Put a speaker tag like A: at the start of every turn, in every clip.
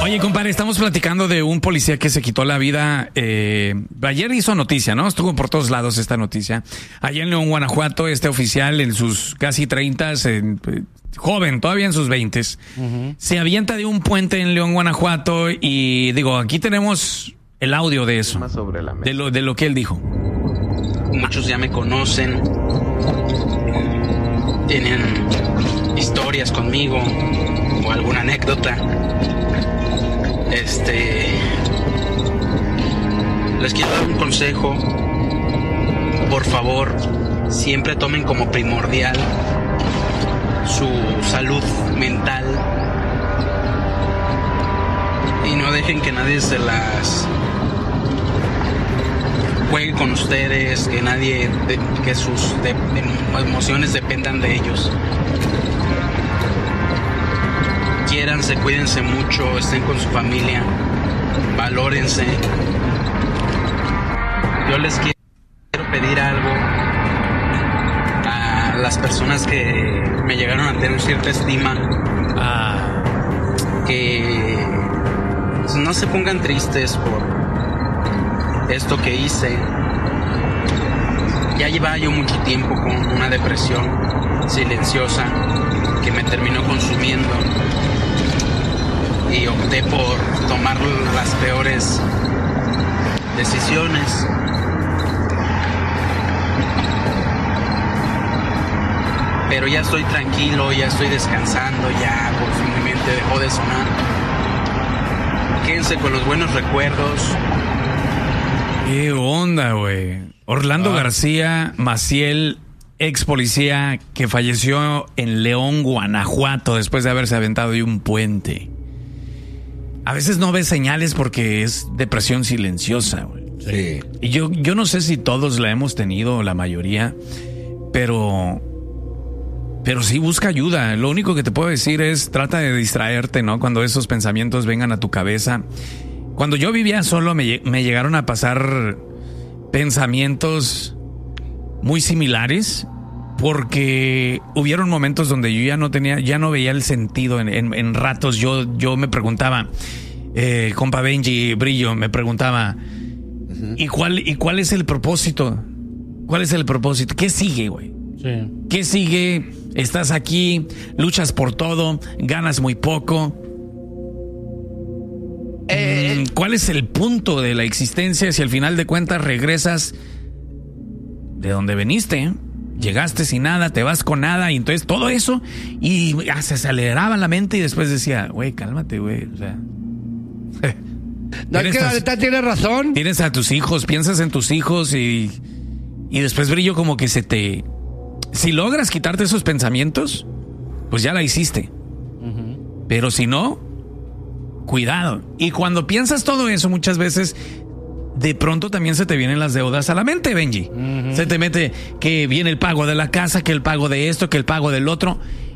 A: Oye, compadre, estamos platicando de un policía que se quitó la vida. Ayer hizo noticia, ¿no? Estuvo por todos lados esta noticia. Allá en León, Guanajuato, este oficial en sus casi 30, joven, todavía en sus 20, se avienta de un puente en León, Guanajuato. Y digo, aquí tenemos el audio de eso, de lo que él dijo.
B: Muchos ya me conocen, tienen historias conmigo o alguna anécdota. Les quiero dar un consejo. Por favor, siempre tomen como primordial su salud mental y no dejen que nadie se las juegue con ustedes, que sus emociones dependan de ellos. Quiéranse, cuídense mucho, estén con su familia, valórense. Yo les quiero pedir algo a las personas que me llegaron a tener cierta estima, que no se pongan tristes por esto que hice. Ya llevaba yo mucho tiempo con una depresión silenciosa que me terminó consumiendo y opté por tomar las peores decisiones. Pero ya estoy tranquilo, ya estoy descansando, ya por fin mi mente dejó de sonar. Quédense con los buenos recuerdos.
A: ¿Qué onda, güey? Orlando García Maciel, ex policía que falleció en León, Guanajuato, después de haberse aventado de un puente. A veces no ves señales porque es depresión silenciosa, güey.
C: Sí.
A: Y yo no sé si todos la hemos tenido, la mayoría, pero sí busca ayuda. Lo único que te puedo decir es trata de distraerte, ¿no? Cuando esos pensamientos vengan a tu cabeza. Cuando yo vivía solo me llegaron a pasar pensamientos muy similares, porque hubieron momentos donde yo ya no veía el sentido en ratos. Yo me preguntaba, compa Benji Brillo, me preguntaba, ¿y cuál es el propósito? ¿Cuál es el propósito? ¿Qué sigue, güey?
D: Sí.
A: ¿Qué sigue? Estás aquí, luchas por todo, ganas muy poco. ¿Cuál es el punto de la existencia si al final de cuentas regresas de donde veniste? Llegaste sin nada, te vas con nada, y entonces todo eso, y se aceleraba la mente, y después decía, güey, cálmate, güey, o sea.
C: No, es que la neta tiene razón.
A: Tienes a tus hijos, piensas en tus hijos, y después, Brillo, como que si logras quitarte esos pensamientos, pues ya la hiciste. Pero si no, cuidado. Y cuando piensas todo eso, muchas veces, de pronto también se te vienen las deudas a la mente, Benji. Se te mete que viene el pago de la casa, que el pago de esto, que el pago del otro.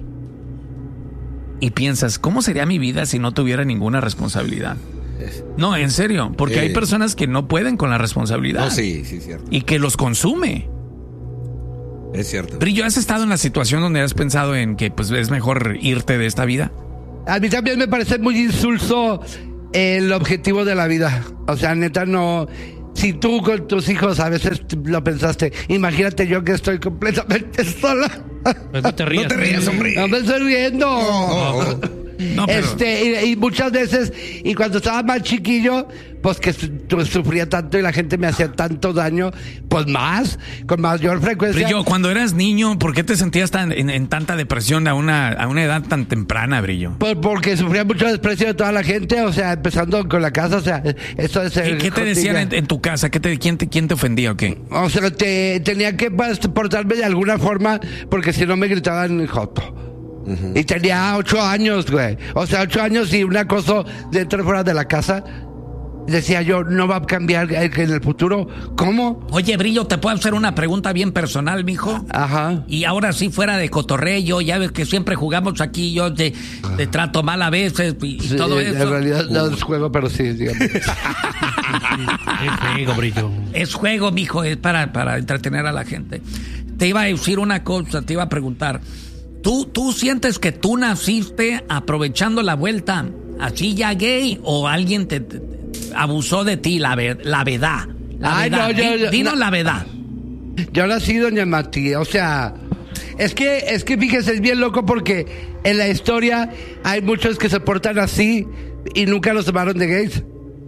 A: Y piensas, ¿cómo sería mi vida si no tuviera ninguna responsabilidad? No, en serio, porque hay personas que no pueden con la responsabilidad.
C: No, sí, cierto.
A: Y que los consume.
C: Es cierto.
A: Brillo, ¿has estado en la situación donde has pensado en que pues es mejor irte de esta vida?
C: A mí también me parece muy insulso el objetivo de la vida. O sea, neta, no. Si tú con tus hijos a veces lo pensaste, imagínate yo que estoy completamente sola.
D: Pues no te rías.
C: No te rías, hombre. No me estoy riendo.
A: No, pero...
C: y muchas veces, y cuando estaba más chiquillo, pues que sufría tanto y la gente me hacía tanto daño, pues con mayor frecuencia.
A: Brillo, cuando eras niño, ¿por qué te sentías en tanta depresión a una edad tan temprana, Brillo?
C: Pues porque sufría mucho desprecio de toda la gente, o sea, empezando con la casa, o sea, eso es el...
A: ¿Qué te decían en tu casa? ¿Quién te ofendía o qué?
C: O sea, tenía que portarme de alguna forma, porque si no me gritaban joto. Y tenía 8 años, güey. O sea, 8 años y un acoso dentro y fuera de la casa. Decía yo, no va a cambiar en el futuro. ¿Cómo?
E: Oye, Brillo, ¿te puedo hacer una pregunta bien personal, mijo?
C: Ajá.
E: Y ahora sí, fuera de cotorreo, ya ves que siempre jugamos aquí, yo te trato mal a veces y
C: Sí,
E: todo eso.
C: En realidad no es juego, pero sí, digamos.
D: Es juego, Brillo.
E: Es juego, mijo, es para entretener a la gente. Te iba a decir una cosa, te iba a preguntar. ¿Tú sientes que tú naciste aprovechando la vuelta así ya gay, o alguien te abusó de ti, la verdad.
C: Ay,
E: verdad.
C: no,
E: Dinos
C: no.
E: la verdad.
C: Yo ahora sí, doña Mati, o sea, es que fíjese, es bien loco porque en la historia hay muchos que se portan así y nunca los tomaron de gays.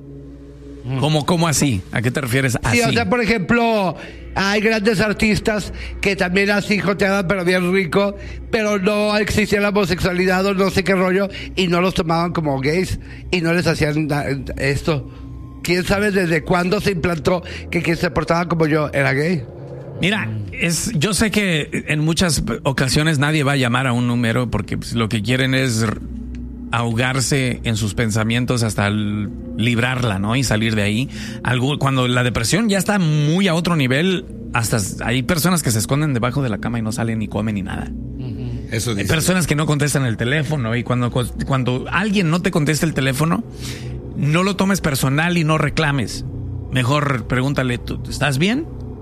A: ¿Cómo así? ¿A qué te refieres así?
C: Sí, o sea, por ejemplo, hay grandes artistas que también así joteaban, pero bien rico, pero no existía la homosexualidad o no sé qué rollo, y no los tomaban como gays y no les hacían esto. ¿Quién sabe desde cuándo se implantó que quien se portaba como yo era gay?
A: Mira, yo sé que en muchas ocasiones nadie va a llamar a un número porque pues, lo que quieren es ahogarse en sus pensamientos hasta librarla, ¿no? Y salir de ahí. Cuando la depresión ya está muy a otro nivel, hasta hay personas que se esconden debajo de la cama y no salen ni comen ni nada.
F: Eso dice.
A: Hay personas que no contestan el teléfono y cuando alguien no te contesta el teléfono, no lo tomes personal y no reclames. Mejor pregúntale, ¿tú estás bien?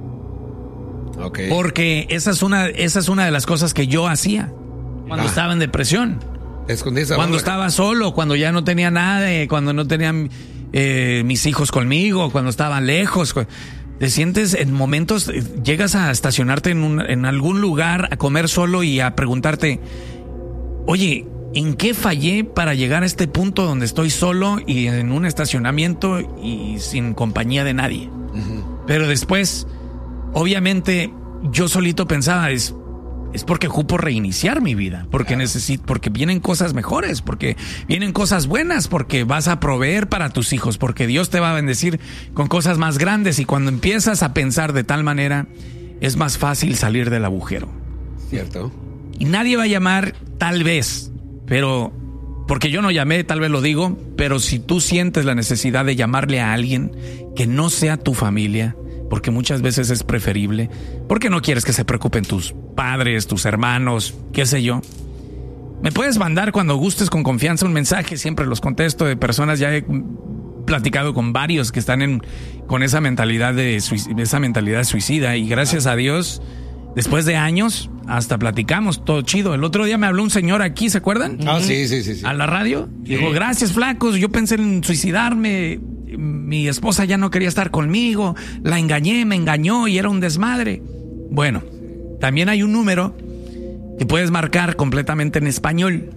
F: Okay.
A: Porque esa es una de las cosas que yo hacía cuando estaba en depresión. Cuando estaba solo, cuando ya no tenía nada, cuando no tenían mis hijos conmigo, cuando estaban lejos. Te sientes en momentos, llegas a estacionarte en algún lugar, a comer solo y a preguntarte, oye, ¿en qué fallé para llegar a este punto donde estoy solo y en un estacionamiento y sin compañía de nadie? Uh-huh. Pero después, obviamente, yo solito pensaba, es porque ocupo reiniciar mi vida, porque porque vienen cosas mejores, porque vienen cosas buenas, porque vas a proveer para tus hijos, porque Dios te va a bendecir con cosas más grandes, y cuando empiezas a pensar de tal manera, es más fácil salir del agujero.
F: Cierto.
A: Y nadie va a llamar, tal vez, pero porque yo no llamé, tal vez lo digo, pero si tú sientes la necesidad de llamarle a alguien que no sea tu familia, porque muchas veces es preferible, porque no quieres que se preocupen tus padres, tus hermanos, qué sé yo. Me puedes mandar cuando gustes con confianza un mensaje, siempre los contesto, de personas, ya he platicado con varios que están con esa mentalidad suicida, y gracias a Dios, después de años, hasta platicamos, todo chido. El otro día me habló un señor aquí, ¿se acuerdan?
F: Ah, sí.
A: A la radio. Sí. Dijo, gracias, flacos, yo pensé en suicidarme. Mi esposa ya no quería estar conmigo, la engañé, me engañó y era un desmadre. Bueno, también hay un número que puedes marcar completamente en español.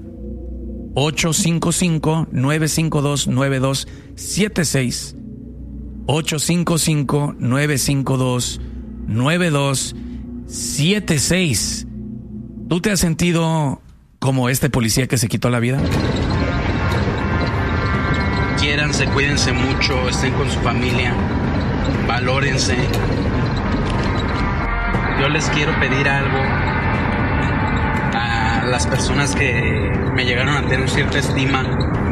A: 855-952-9276. 855-952-9276. ¿Tú te has sentido como este policía que se quitó la vida?
B: Quiéranse, cuídense mucho, estén con su familia, valórense. Yo les quiero pedir algo a las personas que me llegaron a tener cierta estima,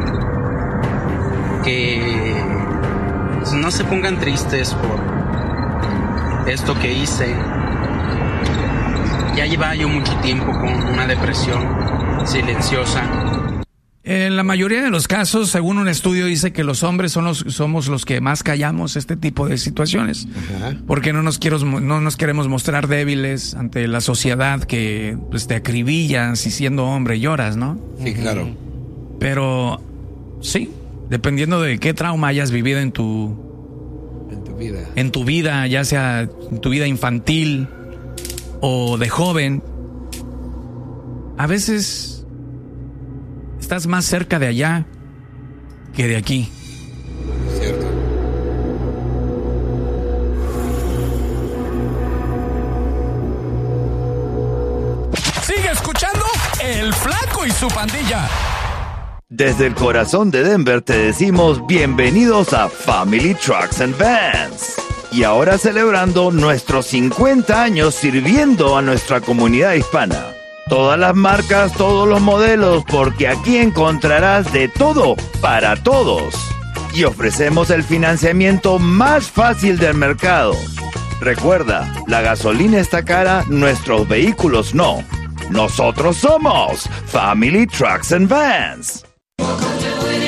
B: que no se pongan tristes por esto que hice. Ya llevaba yo mucho tiempo con una depresión silenciosa.
A: En la mayoría de los casos, según un estudio, dice que los hombres somos los que más callamos este tipo de situaciones. Ajá. Porque no nos queremos mostrar débiles ante la sociedad que pues, te acribilla si siendo hombre lloras, ¿no?
F: Sí, claro.
A: Pero sí, dependiendo de qué trauma hayas vivido en tu vida, ya sea en tu vida infantil o de joven, a veces estás más cerca de allá que de aquí.
F: Cierto.
A: Sigue escuchando El Flaco y su pandilla.
G: Desde el corazón de Denver te decimos bienvenidos a Family Trucks and Vans. Y ahora celebrando nuestros 50 años sirviendo a nuestra comunidad hispana. Todas las marcas, todos los modelos, porque aquí encontrarás de todo para todos. Y ofrecemos el financiamiento más fácil del mercado. Recuerda, la gasolina está cara, nuestros vehículos no. Nosotros somos Family Trucks and Vans.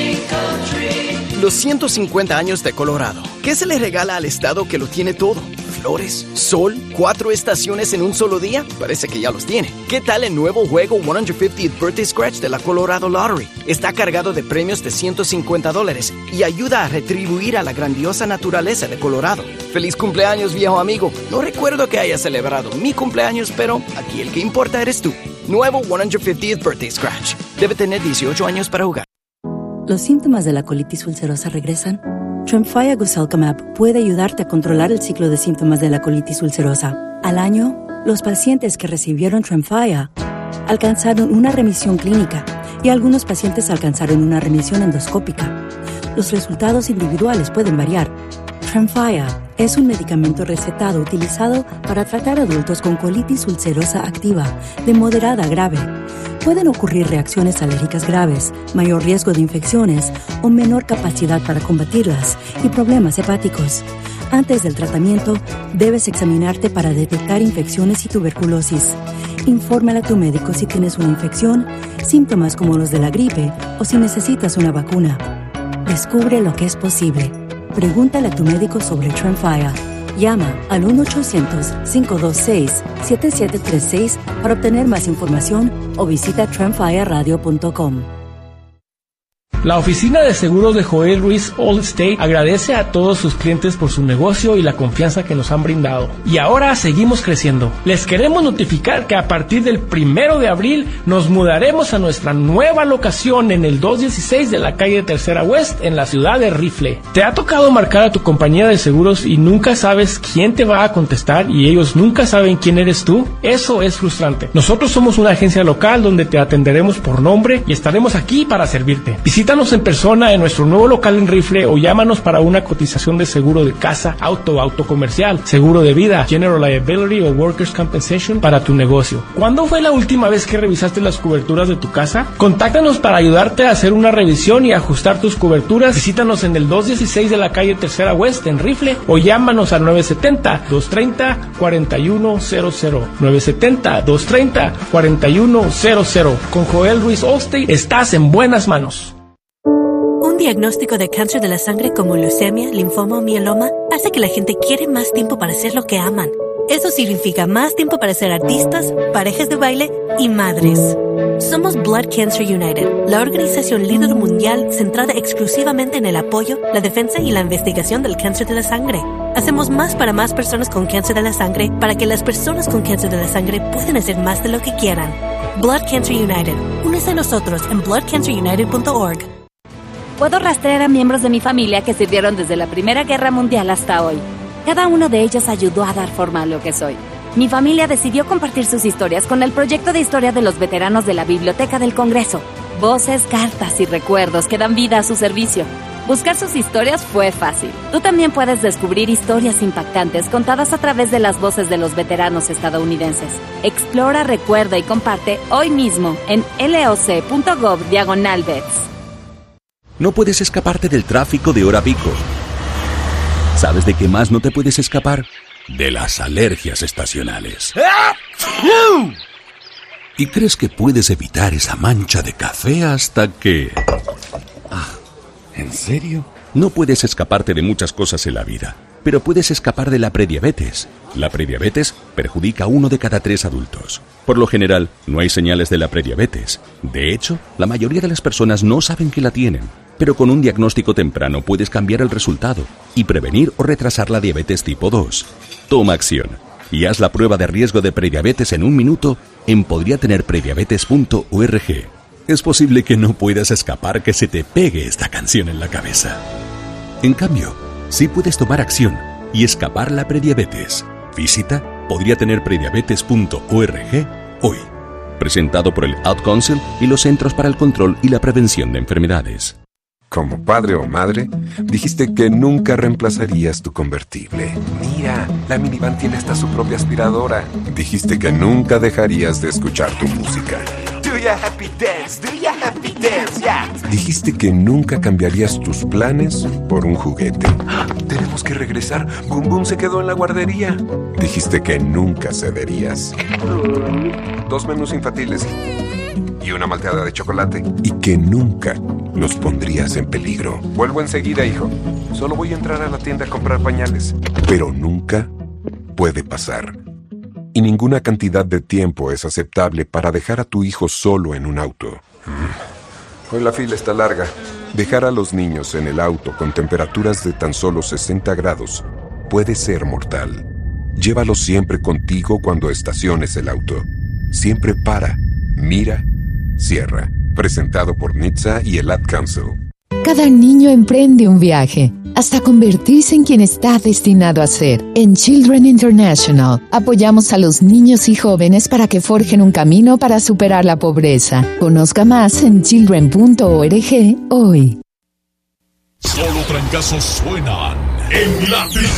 H: Los 150 años de Colorado. ¿Qué se le regala al estado que lo tiene todo? flores, sol, 4 estaciones en un solo día? Parece que ya los tiene. ¿Qué tal el nuevo juego 150th Birthday Scratch de la Colorado Lottery? Está cargado de premios de $150 y ayuda a retribuir a la grandiosa naturaleza de Colorado. ¡Feliz cumpleaños, viejo amigo! No recuerdo que haya celebrado mi cumpleaños, pero aquí el que importa eres tú. Nuevo 150th Birthday Scratch. Debe tener 18 años para jugar.
I: ¿Los síntomas de la colitis ulcerosa regresan? Tremfya Guselkumab puede ayudarte a controlar el ciclo de síntomas de la colitis ulcerosa. Al año, los pacientes que recibieron Tremfya alcanzaron una remisión clínica y algunos pacientes alcanzaron una remisión endoscópica. Los resultados individuales pueden variar. Tremfya es un medicamento recetado utilizado para tratar adultos con colitis ulcerosa activa de moderada a grave. Pueden ocurrir reacciones alérgicas graves, mayor riesgo de infecciones o menor capacidad para combatirlas y problemas hepáticos. Antes del tratamiento, debes examinarte para detectar infecciones y tuberculosis. Infórmale a tu médico si tienes una infección, síntomas como los de la gripe o si necesitas una vacuna. Descubre lo que es posible. Pregúntale a tu médico sobre Tremfya. Llama al 1-800-526-7736 para obtener más información o visita tremfyaradio.com.
J: La oficina de seguros de Joel Ruiz Allstate agradece a todos sus clientes por su negocio y la confianza que nos han brindado. Y ahora seguimos creciendo. Les queremos notificar que a partir del 1 de abril nos mudaremos a nuestra nueva locación en el 216 de la calle Tercera West en la ciudad de Rifle. ¿Te ha tocado marcar a tu compañía de seguros y nunca sabes quién te va a contestar y ellos nunca saben quién eres tú? Eso es frustrante. Nosotros somos una agencia local donde te atenderemos por nombre y estaremos aquí para servirte. Visítanos en persona en nuestro nuevo local en Rifle o llámanos para una cotización de seguro de casa, auto comercial, seguro de vida, general liability o workers' compensation para tu negocio. ¿Cuándo fue la última vez que revisaste las coberturas de tu casa? Contáctanos para ayudarte a hacer una revisión y ajustar tus coberturas. Visítanos en el 216 de la calle Tercera West en Rifle o llámanos al 970-230-4100. 970-230-4100. Con Joel Ruiz Allstate estás en buenas manos.
K: Un diagnóstico de cáncer de la sangre como leucemia, linfoma o mieloma hace que la gente quiere más tiempo para hacer lo que aman. Eso significa más tiempo para ser artistas, parejas de baile y madres. Somos Blood Cancer United, la organización líder mundial centrada exclusivamente en el apoyo, la defensa y la investigación del cáncer de la sangre. Hacemos más para más personas con cáncer de la sangre para que las personas con cáncer de la sangre puedan hacer más de lo que quieran. Blood Cancer United. Únese a nosotros en bloodcancerunited.org.
L: Puedo rastrear a miembros de mi familia que sirvieron desde la Primera Guerra Mundial hasta hoy. Cada uno de ellos ayudó a dar forma a lo que soy. Mi familia decidió compartir sus historias con el proyecto de historia de los veteranos de la Biblioteca del Congreso. Voces, cartas y recuerdos que dan vida a su servicio. Buscar sus historias fue fácil. Tú también puedes descubrir historias impactantes contadas a través de las voces de los veteranos estadounidenses. Explora, recuerda y comparte hoy mismo en loc.gov/vets.
M: No puedes escaparte del tráfico de hora pico. ¿Sabes de qué más no te puedes escapar? De las alergias estacionales. Y crees que puedes evitar esa mancha de café hasta que... ¿En serio? No puedes escaparte de muchas cosas en la vida, pero puedes escapar de la prediabetes. La prediabetes perjudica a 1 de cada 3 adultos. Por lo general, no hay señales de la prediabetes. De hecho, la mayoría de las personas no saben que la tienen. Pero con un diagnóstico temprano puedes cambiar el resultado y prevenir o retrasar la diabetes tipo 2. Toma acción y haz la prueba de riesgo de prediabetes en 1 minuto en podriatenerprediabetes.org. Es posible que no puedas escapar que se te pegue esta canción en la cabeza. En cambio, sí puedes tomar acción y escapar la prediabetes. Visita podriatenerprediabetes.org hoy. Presentado por el Ad Council y los Centros para el Control y la Prevención de Enfermedades.
N: Como padre o madre, dijiste que nunca reemplazarías tu convertible. Mira, la minivan tiene hasta su propia aspiradora. Dijiste que nunca dejarías de escuchar tu música.
O: Do ya happy dance, yeah.
N: Dijiste que nunca cambiarías tus planes por un juguete. Tenemos que regresar. Boom Boom se quedó en la guardería. Dijiste que nunca cederías. 2 menús infantiles y una malteada de chocolate. Y que nunca los pondrías en peligro. Vuelvo enseguida, hijo. Solo voy a entrar a la tienda a comprar pañales. Pero nunca puede pasar. Y ninguna cantidad de tiempo es aceptable para dejar a tu hijo solo en un auto. Hoy la fila está larga. Dejar a los niños en el auto con temperaturas de tan solo 60 grados puede ser mortal. Llévalo siempre contigo cuando estaciones el auto. Siempre para, mira, cierra. Presentado por NHTSA y el Ad Council.
P: Cada niño emprende un viaje hasta convertirse en quien está destinado a ser. En Children International apoyamos a los niños y jóvenes para que forjen un camino para superar la pobreza. Conozca más en children.org hoy.
Q: Solo trancazos suenan en la